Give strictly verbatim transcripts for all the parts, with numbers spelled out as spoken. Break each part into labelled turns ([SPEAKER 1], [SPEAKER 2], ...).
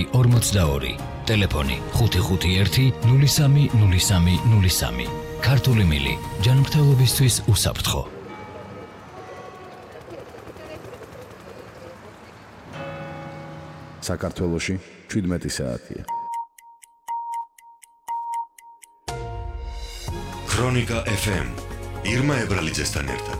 [SPEAKER 1] ორმოცდაორი. ტელეფონი ხუთი ხუთი ერთი ნული სამი ნული სამი ნული სამი. ქართული მილი ჯანმრთელობისთვის უსაფრთხო.
[SPEAKER 2] საქართველოში შვიდმეტი საათია.
[SPEAKER 3] ქრონიკა ეფ ემ ირმა ებრალიძესთან ერთად.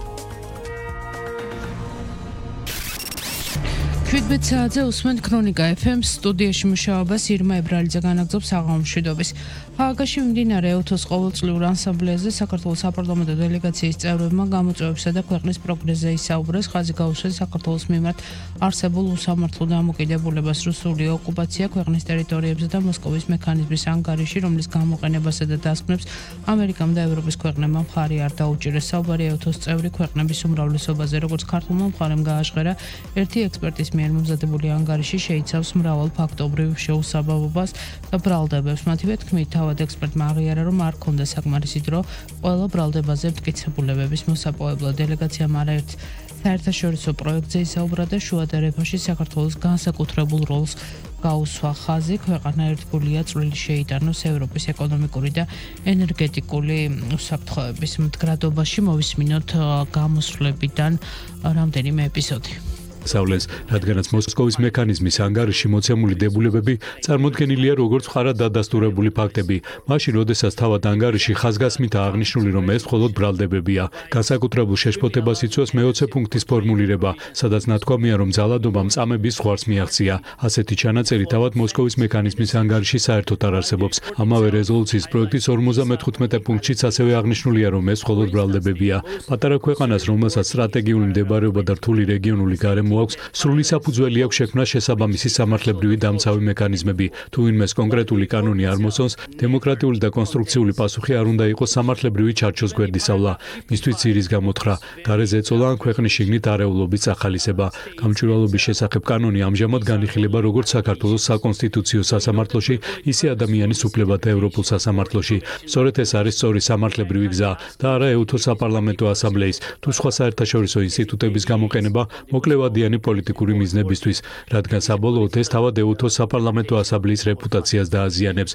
[SPEAKER 4] შვიდმეტ საათზე უსმენთ ქრონიკა ეფ ემ სტუდიაში მუშაობას ირმა ებრალიძე განაგრძობს საღამოს მშვიდობის. ჰააგაში მიმდინარე ეუთოს ყოველწლიურ ანსამბლეაზე საქართველოს საპარლამენტო დელეგაციის წევრებმა გამოწვევებსა და ქვეყნის პროგრესზე ისაუბრეს. ხაზი გაუსვეს საქართველოს მიმართ არსებულ უსამართლო დამოკიდებულებას, რუსული ოკუპაცია ქვეყნის ტერიტორიებზე და მოსკოვის მექანიზმის ანგარიში, რომლის გამოყენებასა და დასკვნებს ამერიკამ და ევროპის ქვეყნებმა მხარი არ დაუჭირეს. საუბარი ეუთოს წევრი ქვეყნების უმრავლესობაზე, როგორც ქართულმა მხარემ გააჟღერა, ერთი ექსპერტის მიერ მომზადებული ანგარიში შეიცავს მრავალ ფაქტობრივ შეუსაბამობას და ბრალდებებს. მათივე თქმით, თავად ექსპერტმა აღიარა, რომ არ ქონდა საკმარისი დრო ყველა ბრალდებაზე მტკიცებულებების მოსაპოვებლად. დელეგაციამ არაერთ საერთაშორისო პროექტზე ისაუბრა და შუა და რეფაში საქართველოს განსაკუთრებულ როლს გაუსვა. ხაზი ქვეყანა ერთგულია წვლილი შეიტანოს ევროპის ეკონომიკური და ენერგეტიკული უსაფრთხოების მდგრადობაში. მოვისმინოთ გამოსვლებიდან რამდენიმე ეპიზოდი.
[SPEAKER 5] სავლეს, რადგანაც მოსკოვის მექანიზმის ანგარიში მოცემული დებულებები წარმოდგენილია როგორც მხარად დადასტურებული ფაქტები, მაშინ როდესაც თავად ანგარიში ხაზგასმით აღნიშნული, რომ ეს მხოლოდ ბრალდებებია. განსაკუთრებულ შეშფოთებას იწვევს მეოცე პუნქტის ფორმულირება, სადაც ნათქვამია, რომ ძალადობამ წამების ზღვარს მიაღწია. ასეთი ჩანაწერი თავად მოსკოვის მექანიზმის ანგარიში საერთოდ არ არსებობს. ამავე რეზოლუციის პროექტის ორმოცდამეთხუთმეტე პუნქტშიც ასევე აღნიშნულია, რომ ეს მხოლოდ ბრალდებებია. პატარა ქვეყანას, რომელსაც სტრატეგიული მდებარეობა და რთული რეგიონული გარემო აქვს, სრული საფუძველი აქვს შექმნა შესაბამისი სამართლებრივი დამცავი მექანიზმები. თუ ვინმეს კონკრეტული კანონი არ მოსწონს, დემოკრატიული და კონსტრუქციული პასუხი არ უნდა იყოს სამართლებრივი ჩარჩოს გვერდისავლა. მისთვის ძირის გამოთხრა, გარეზე ეწოლა ან ქვეყნის შიგნით არეულობის წახალისება. გამჭვირვალობის შესახებ კანონი ამჟამად განიხილება როგორც საქართველოს საკონსტიტუციო სასამართლოში, ისე ადამიანის უფლებათა ევროპულ სასამართლოში. სწორედ ეს არის სწორი სამართლებრივი გზა და არა ეუთოს საპარლამენტო ასამბლეის თუ სხვა საერთაშორისო ინსტიტუტების გამოყენება მოკლევადიანი პოლიტიკური მიზნებისთვის, რადგან საბოლოოდ ეს თავად ეუთოს საპარლამენტო ასამბლეის რეპუტაციას დააზიანებს.